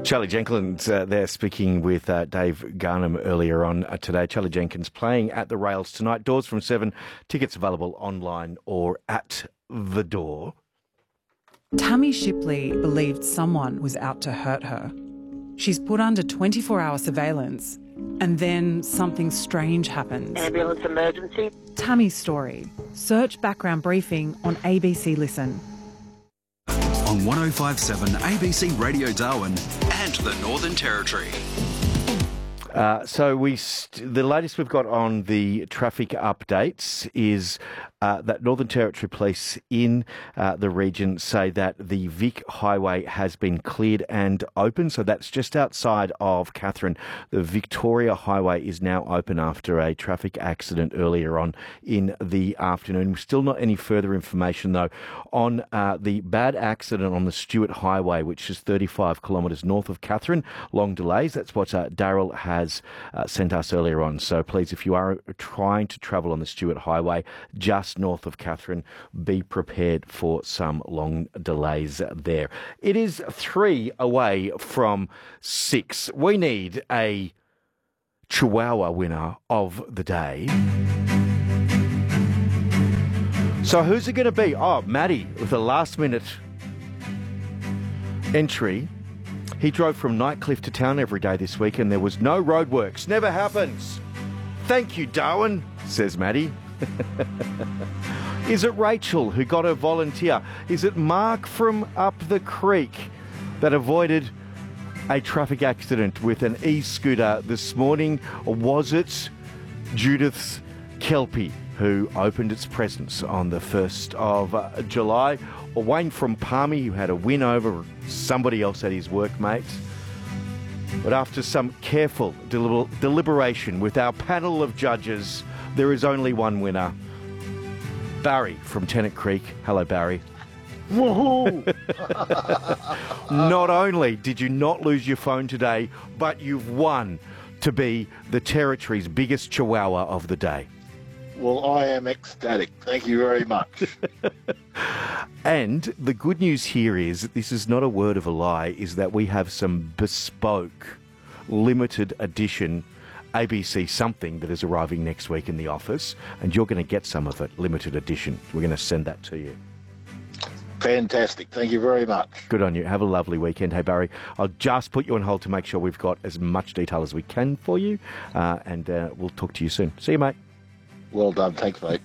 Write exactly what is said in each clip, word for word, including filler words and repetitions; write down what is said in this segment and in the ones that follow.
Charlie Jenkins uh, there speaking with uh, Dave Garnham earlier on uh, today. Charlie Jenkins playing at the Rails tonight. Doors from seven. Tickets available online or at the door. Tammy Shipley believed someone was out to hurt her. She's put under twenty-four hour surveillance, and then something strange happens. Ambulance emergency. Tammy's story. Search background briefing on A B C Listen. On one oh five point seven A B C Radio Darwin and the Northern Territory. Uh, so we, st- the latest we've got on the traffic updates is uh, that Northern Territory Police in uh, the region say that the Vic Highway has been cleared and open. So that's just outside of Katherine. The Victoria Highway is now open after a traffic accident earlier on in the afternoon. Still not any further information though on uh, the bad accident on the Stewart Highway, which is thirty-five kilometres north of Katherine. Long delays. That's what uh, Daryl has Has, uh, sent us earlier on. So please, if you are trying to travel on the Stewart Highway just north of Katherine, be prepared for some long delays there. It is three away from six. We need a Chihuahua winner of the day. So who's it going to be? Oh, Matty with a last minute entry. He drove from Nightcliff to town every day this week and there was no roadworks. Never happens. Thank you, Darwin, says Maddie. Is it Rachel who got a volunteer? Is it Mark from up the creek that avoided a traffic accident with an e-scooter this morning? Or was it Judith Kelpie who opened its presents on the first of uh, July? Or Wayne from Palmy, who had a win over somebody else at his workmates. But after some careful deliber- deliberation with our panel of judges, there is only one winner. Barry from Tennant Creek. Hello, Barry. Woohoo! Not only did you not lose your phone today, but you've won to be the Territory's biggest Chihuahua of the day. Well, I am ecstatic. Thank you very much. And the good news here is that this is not a word of a lie, is that we have some bespoke, limited edition A B C something that is arriving next week in the office, and you're going to get some of it, limited edition. We're going to send that to you. Fantastic. Thank you very much. Good on you. Have a lovely weekend. Hey, Barry, I'll just put you on hold to make sure we've got as much detail as we can for you, uh, and uh, we'll talk to you soon. See you, mate. Well done. Thanks, mate.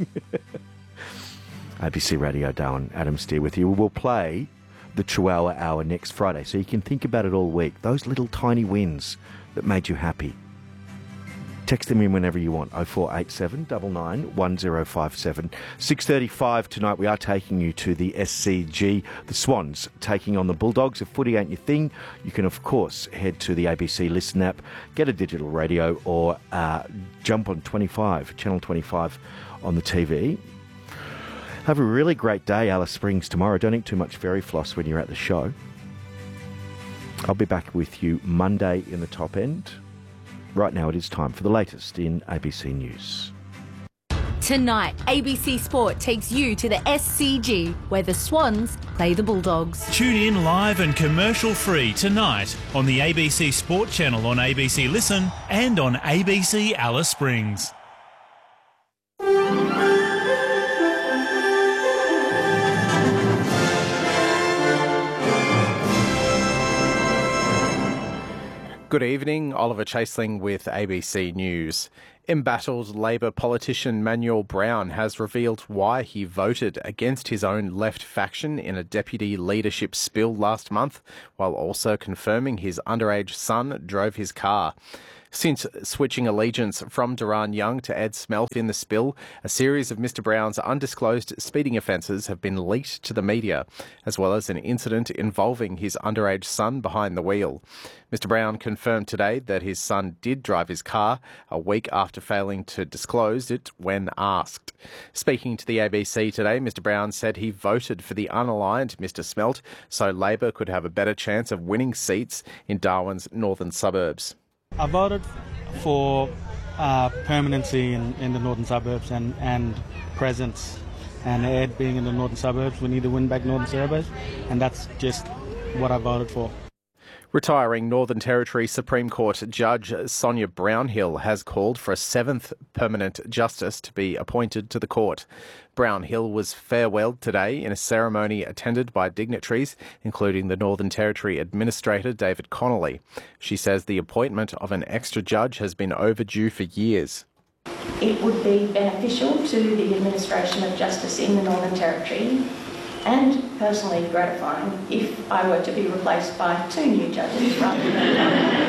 A B C Radio Darwin, Adam Steer with you. We'll play the Chihuahua Hour next Friday, so you can think about it all week. Those little tiny wins that made you happy. Text them in whenever you want. oh four eight seven, nine nine, one oh five seven. six thirty-five tonight, we are taking you to the S C G. The Swans taking on the Bulldogs. If footy ain't your thing, you can, of course, head to the A B C Listen app, get a digital radio, or uh, jump on twenty-five, Channel twenty-five on the T V. Have a really great day, Alice Springs, tomorrow. Don't eat too much Fairy Floss when you're at the show. I'll be back with you Monday in the top end. Right now it is time for the latest in A B C News. Tonight, A B C Sport takes you to the S C G, where the Swans play the Bulldogs. Tune in live and commercial-free tonight on the A B C Sport channel on A B C Listen and on A B C Alice Springs. Good evening, Oliver Chaseling with A B C News. Embattled Labor politician Manuel Brown has revealed why he voted against his own left faction in a deputy leadership spill last month, while also confirming his underage son drove his car. Since switching allegiance from Duran Young to Ed Smelt in the spill, a series of Mister Brown's undisclosed speeding offences have been leaked to the media, as well as an incident involving his underage son behind the wheel. Mister Brown confirmed today that his son did drive his car a week after failing to disclose it when asked. Speaking to the A B C today, Mister Brown said he voted for the unaligned Mister Smelt so Labor could have a better chance of winning seats in Darwin's northern suburbs. I voted for uh, permanency in, in the northern suburbs and, and presence. And Ed being in the northern suburbs, we need to win back northern suburbs, and that's just what I voted for. Retiring Northern Territory Supreme Court Judge Sonia Brownhill has called for a seventh permanent justice to be appointed to the court. Brownhill was farewelled today in a ceremony attended by dignitaries, including the Northern Territory Administrator David Connolly. She says the appointment of an extra judge has been overdue for years. It would be beneficial to the administration of justice in the Northern Territory and personally gratifying if I were to be replaced by two new judges rather than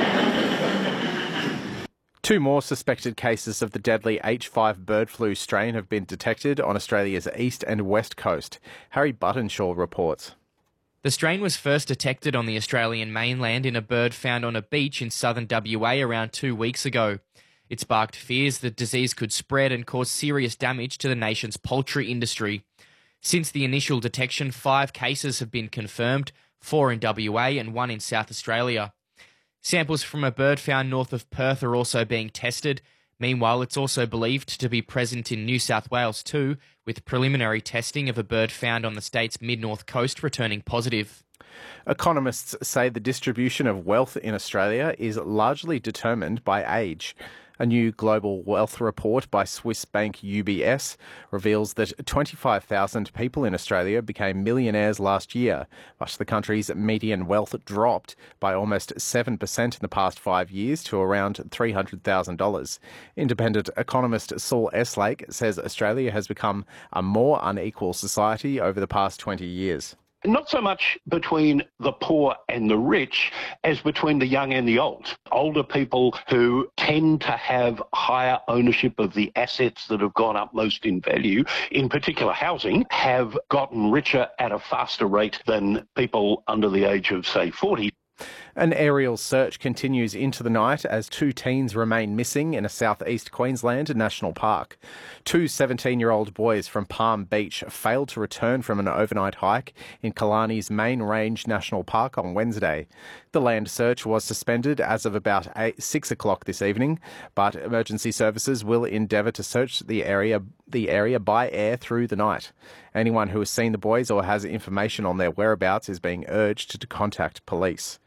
one. Two more suspected cases of the deadly H five bird flu strain have been detected on Australia's east and west coast. Harry Buttonshaw reports. The strain was first detected on the Australian mainland in a bird found on a beach in southern W A around two weeks ago. It sparked fears the disease could spread and cause serious damage to the nation's poultry industry. Since the initial detection, five cases have been confirmed, four in W A and one in South Australia. Samples from a bird found north of Perth are also being tested. Meanwhile, it's also believed to be present in New South Wales too, with preliminary testing of a bird found on the state's mid-north coast returning positive. Economists say the distribution of wealth in Australia is largely determined by age. A new global wealth report by Swiss bank U B S reveals that twenty-five thousand people in Australia became millionaires last year, but the country's median wealth dropped by almost seven percent in the past five years to around three hundred thousand dollars. Independent economist Saul Eslake says Australia has become a more unequal society over the past twenty years. Not so much between the poor and the rich as between the young and the old. Older people who tend to have higher ownership of the assets that have gone up most in value, in particular housing, have gotten richer at a faster rate than people under the age of, say, forty. An aerial search continues into the night as two teens remain missing in a southeast Queensland national park. Two seventeen-year-old boys from Palm Beach failed to return from an overnight hike in Killarney's Main Range National Park on Wednesday. The land search was suspended as of about eight, six o'clock this evening, but emergency services will endeavour to search the area the area by air through the night. Anyone who has seen the boys or has information on their whereabouts is being urged to contact police.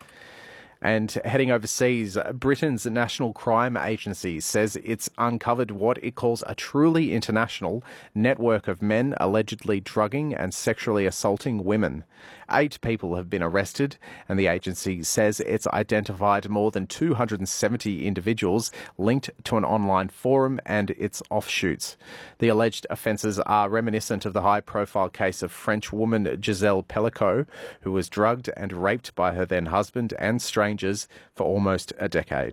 And heading overseas, Britain's National Crime Agency says it's uncovered what it calls a truly international network of men allegedly drugging and sexually assaulting women. Eight people have been arrested, and the agency says it's identified more than two hundred seventy individuals linked to an online forum and its offshoots. The alleged offences are reminiscent of the high-profile case of French woman Giselle Pellicot, who was drugged and raped by her then-husband and strangers for almost a decade.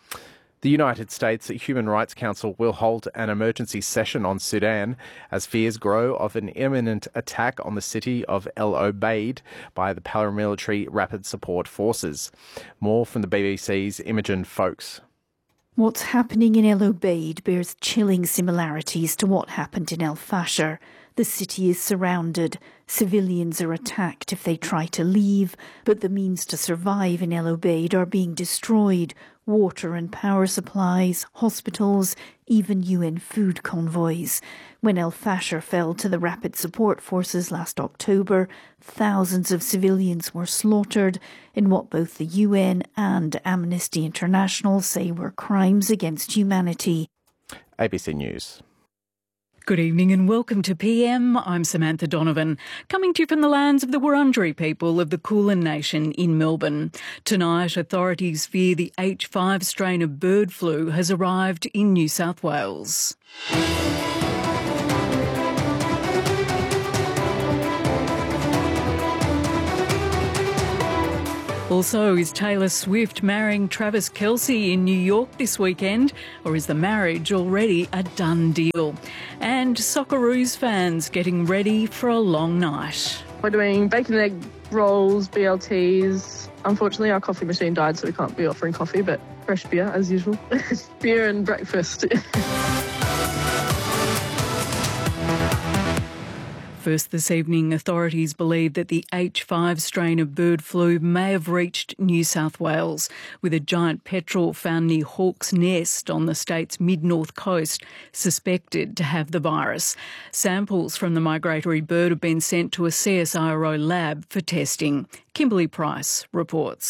The United States Human Rights Council will hold an emergency session on Sudan as fears grow of an imminent attack on the city of El Obeid by the paramilitary Rapid Support Forces. More from the B B C's Imogen Folks. What's happening in El Obeid bears chilling similarities to what happened in El Fasher. The city is surrounded. Civilians are attacked if they try to leave, but the means to survive in El Obeid are being destroyed. Water and power supplies, hospitals, even U N food convoys. When El Fasher fell to the Rapid Support Forces last October, thousands of civilians were slaughtered in what both the U N and Amnesty International say were crimes against humanity. A B C News. Good evening and welcome to P M. I'm Samantha Donovan, coming to you from the lands of the Wurundjeri people of the Kulin Nation in Melbourne. Tonight, authorities fear the H five strain of bird flu has arrived in New South Wales. Also, is Taylor Swift marrying Travis Kelce in New York this weekend, or is the marriage already a done deal? And Socceroos fans getting ready for a long night. We're doing bacon and egg rolls, B L Ts. Unfortunately, our coffee machine died, so we can't be offering coffee, but fresh beer as usual. Beer and breakfast. First this evening, authorities believe that the H five strain of bird flu may have reached New South Wales, with a giant petrel found near Hawke's Nest on the state's mid-north coast suspected to have the virus. Samples from the migratory bird have been sent to a C S I R O lab for testing. Kimberly Price reports.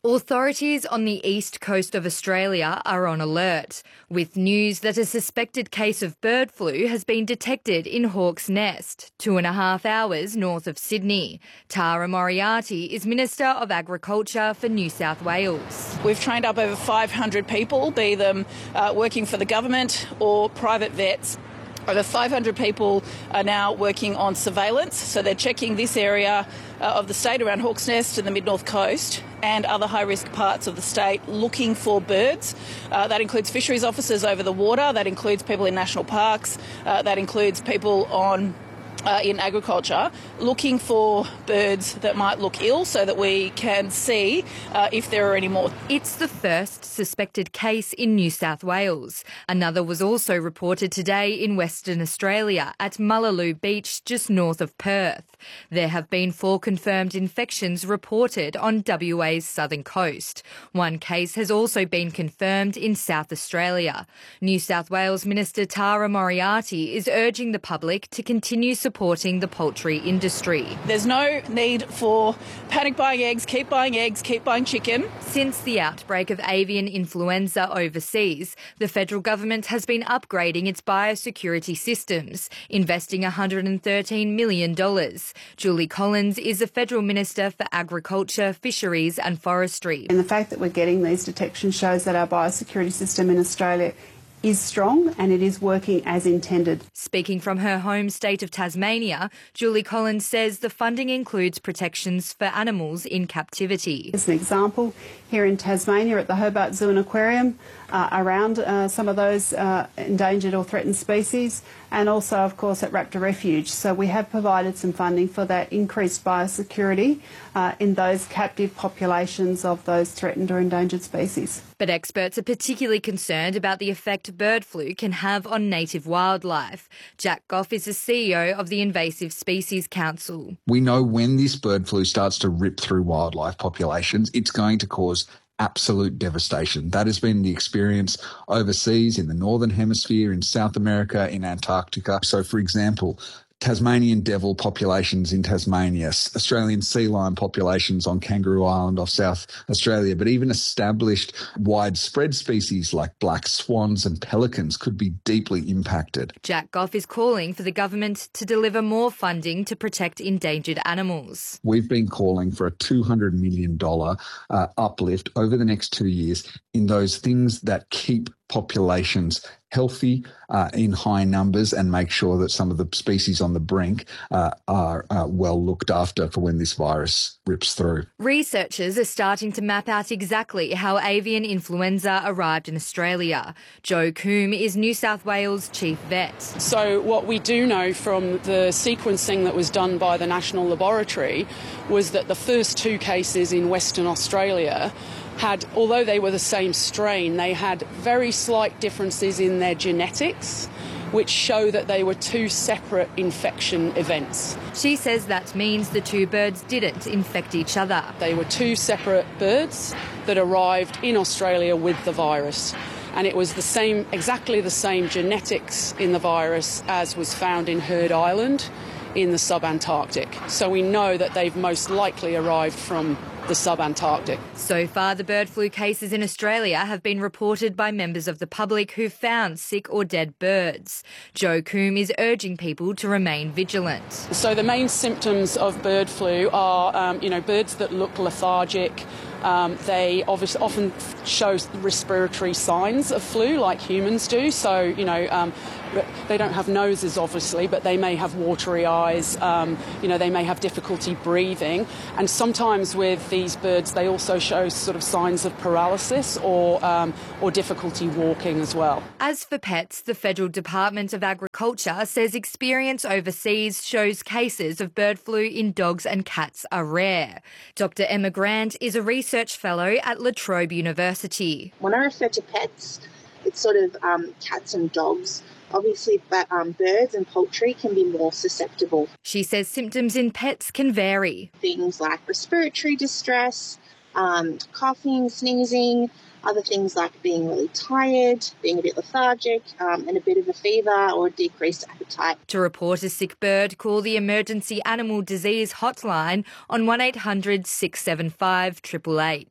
Authorities on the east coast of Australia are on alert, with news that a suspected case of bird flu has been detected in Hawk's Nest, two and a half hours north of Sydney. Tara Moriarty is Minister of Agriculture for New South Wales. We've trained up over five hundred people, be them uh, working for the government or private vets. Over five hundred people are now working on surveillance, so they're checking this area uh, of the state around Hawk's Nest and the mid-north coast and other high-risk parts of the state looking for birds. Uh, that includes fisheries officers over the water, that includes people in national parks, uh, that includes people on Uh, in agriculture, looking for birds that might look ill so that we can see uh, if there are any more. It's the first suspected case in New South Wales. Another was also reported today in Western Australia at Mullaloo Beach, just north of Perth. There have been four confirmed infections reported on W A's southern coast. One case has also been confirmed in South Australia. New South Wales Minister Tara Moriarty is urging the public to continue supporting supporting the poultry industry. There's no need for panic buying eggs, keep buying eggs, keep buying chicken. Since the outbreak of avian influenza overseas, the federal government has been upgrading its biosecurity systems, investing one hundred thirteen million dollars. Julie Collins is the Federal Minister for Agriculture, Fisheries and Forestry. And the fact that we're getting these detections shows that our biosecurity system in Australia is strong and it is working as intended. Speaking from her home state of Tasmania, Julie Collins says the funding includes protections for animals in captivity. As an example, here in Tasmania at the Hobart Zoo and Aquarium, uh, around uh, some of those uh, endangered or threatened species, and also, of course, at Raptor Refuge. So we have provided some funding for that increased biosecurity uh, in those captive populations of those threatened or endangered species. But experts are particularly concerned about the effect bird flu can have on native wildlife. Jack Goff is the C E O of the Invasive Species Council. We know when this bird flu starts to rip through wildlife populations, it's going to cause absolute devastation. That has been the experience overseas in the Northern Hemisphere, in South America, in Antarctica. So, for example, Tasmanian devil populations in Tasmania, Australian sea lion populations on Kangaroo Island off South Australia, but even established widespread species like black swans and pelicans could be deeply impacted. Jack Goff is calling for the government to deliver more funding to protect endangered animals. We've been calling for a two hundred million dollars uh, uplift over the next two years in those things that keep populations healthy uh, in high numbers and make sure that some of the species on the brink uh, are uh, well looked after for when this virus rips through. Researchers are starting to map out exactly how avian influenza arrived in Australia. Joe Coombe is New South Wales chief vet. So what we do know from the sequencing that was done by the National Laboratory was that the first two cases in Western Australia had, although they were the same strain, they had very slight differences in their genetics, which show that they were two separate infection events. She says that means the two birds didn't infect each other. They were two separate birds that arrived in Australia with the virus. And it was the same, exactly the same genetics in the virus as was found in Heard Island in the sub-Antarctic. So we know that they've most likely arrived from the sub-Antarctic. So far, the bird flu cases in Australia have been reported by members of the public who found sick or dead birds. Joe Coombe is urging people to remain vigilant. So the main symptoms of bird flu are, um, you know, birds that look lethargic. Um, they obviously often show respiratory signs of flu like humans do. So, you know, um, they don't have noses, obviously, but they may have watery eyes. Um, you know, they may have difficulty breathing. And sometimes with these birds, they also show sort of signs of paralysis or, um, or difficulty walking as well. As for pets, the Federal Department of Agriculture says experience overseas shows cases of bird flu in dogs and cats are rare. Doctor Emma Grant is a research fellow at La Trobe University. When I refer to pets, it's sort of um, cats and dogs. Obviously, but um, birds and poultry can be more susceptible. She says symptoms in pets can vary. Things like respiratory distress, um, coughing, sneezing, other things like being really tired, being a bit lethargic, um, and a bit of a fever or decreased appetite. To report a sick bird, call the Emergency Animal Disease Hotline on one eight hundred six seven five eight eight eight.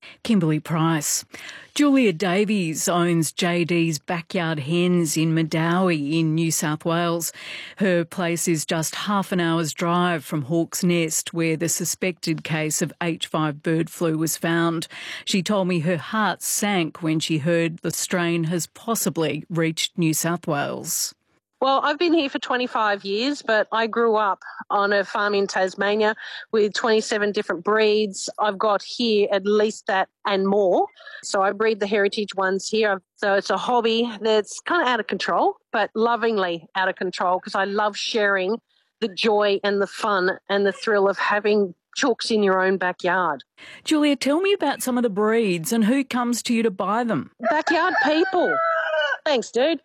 Kimberly Price. Julia Davies owns J D's Backyard Hens in Medowie in New South Wales. Her place is just half an hour's drive from Hawk's Nest, where the suspected case of H five bird flu was found. She told me her heart sank when she heard the strain has possibly reached New South Wales. Well, I've been here for twenty-five years, but I grew up on a farm in Tasmania with twenty-seven different breeds. I've got here at least that and more. So I breed the heritage ones here. So it's a hobby that's kind of out of control, but lovingly out of control, because I love sharing the joy and the fun and the thrill of having chooks in your own backyard. Julia, tell me about some of the breeds and who comes to you to buy them. Backyard people. Thanks, dude.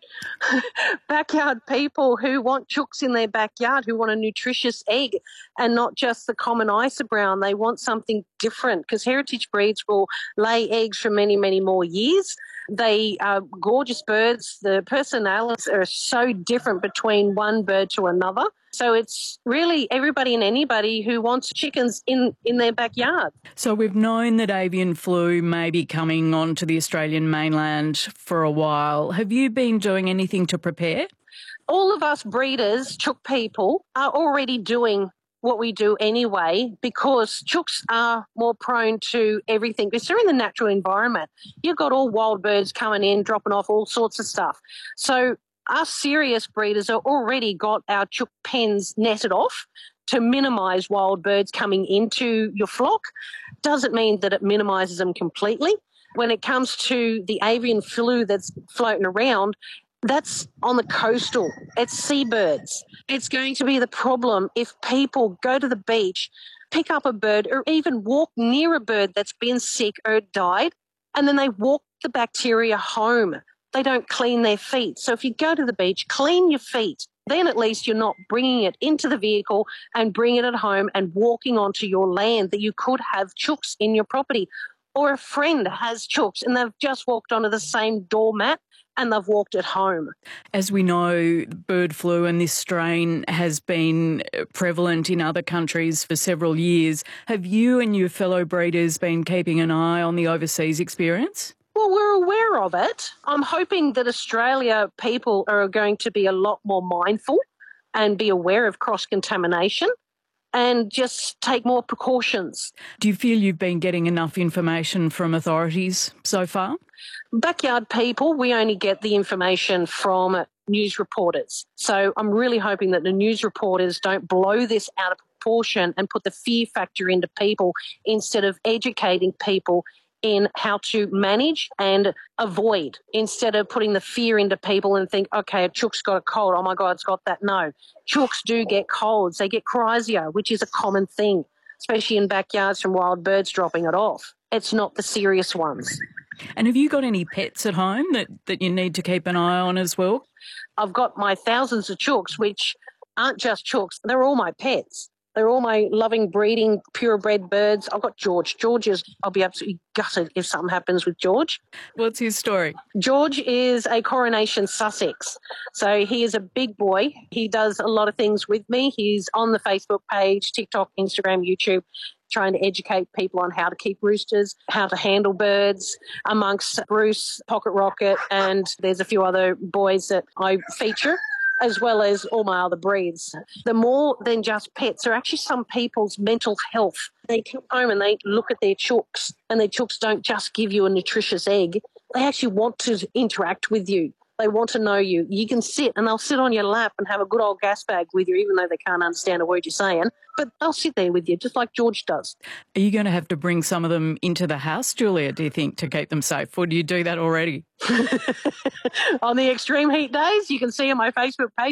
Backyard people who want chooks in their backyard, who want a nutritious egg and not just the common Isa brown. They want something different, because heritage breeds will lay eggs for many, many more years. They are gorgeous birds. The personalities are so different between one bird to another. So it's really everybody and anybody who wants chickens in, in their backyard. So we've known that avian flu may be coming onto the Australian mainland for a while. Have you been doing anything to prepare? All of us breeders, chook people, are already doing what we do anyway, because chooks are more prone to everything because they're in the natural environment. You've got all wild birds coming in, dropping off all sorts of stuff. So us serious breeders have already got our chook pens netted off to minimise wild birds coming into your flock. Doesn't mean that it minimises them completely. When it comes to the avian flu that's floating around, that's on the coastal. It's seabirds. It's going to be the problem if people go to the beach, pick up a bird, or even walk near a bird that's been sick or died, and then they walk the bacteria home. They don't clean their feet. So if you go to the beach, clean your feet. Then at least you're not bringing it into the vehicle and bringing it home and walking onto your land that you could have chooks in your property. Or a friend has chooks and they've just walked onto the same doormat and they've walked it home. As we know, bird flu and this strain has been prevalent in other countries for several years. Have you and your fellow breeders been keeping an eye on the overseas experience? Well, we're aware of it. I'm hoping that Australia people are going to be a lot more mindful and be aware of cross-contamination and just take more precautions. Do you feel you've been getting enough information from authorities so far? Backyard people, we only get the information from news reporters. So I'm really hoping that the news reporters don't blow this out of proportion and put the fear factor into people instead of educating people in how to manage and avoid, instead of putting the fear into people and think, okay, a chook's got a cold, oh my God, it's got that. No, chooks do get colds. They get chrysia, which is a common thing, especially in backyards from wild birds dropping it off. It's not the serious ones. And have you got any pets at home that, that you need to keep an eye on as well? I've got my thousands of chooks, which aren't just chooks, they're all my pets. They're all my loving, breeding, purebred birds. I've got George. George is, I'll be absolutely gutted if something happens with George. What's his story? George is a Coronation Sussex. So he is a big boy. He does a lot of things with me. He's on the Facebook page, TikTok, Instagram, YouTube, trying to educate people on how to keep roosters, how to handle birds, amongst Bruce, Pocket Rocket, and there's a few other boys that I feature, as well as all my other breeds. The more than just pets, are actually some people's mental health. They come home and they look at their chooks, and their chooks don't just give you a nutritious egg. They actually want to interact with you. They want to know you. You can sit and they'll sit on your lap and have a good old gas bag with you, even though they can't understand a word you're saying. But they'll sit there with you, just like George does. Are you going to have to bring some of them into the house, Julia, do you think, to keep them safe? Or do you do that already? On the extreme heat days, you can see on my Facebook page,